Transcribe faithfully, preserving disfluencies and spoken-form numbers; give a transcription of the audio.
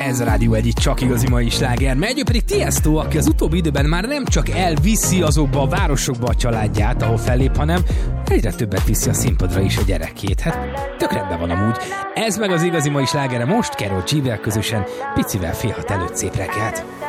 Ez a Rádió egyik csak igazi mai sláger. Megy pedig Tiesto, aki az utóbbi időben már nem csak elviszi azokba a városokba a családját, ahol fellép, hanem egyre többet viszi a színpadra is a gyerekét. Hát tök rendben van amúgy. Ez meg az igazi mai slágere most, Karol G-vel közösen, picivel félhat előtt. Szép reggelt!